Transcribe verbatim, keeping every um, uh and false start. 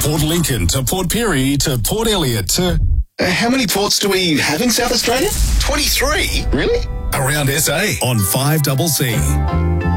Port Lincoln to Port Pirie to Port Elliot to... Uh, how many ports do we have in South Australia? twenty-three? Really? Around S A on five C C.